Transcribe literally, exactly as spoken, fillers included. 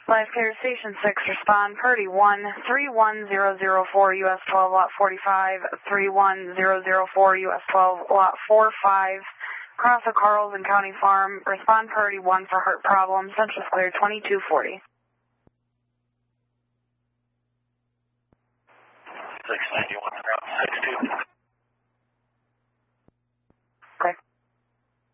Life Care Station six, respond, Purdy one, three one zero zero four, U S twelve, lot forty-five, three one zero zero four, U S twelve, lot forty-five, cross of Carlson County Farm, respond, Purdy one for heart problem, Central Clear twenty-two forty. six ninety-one, route six two.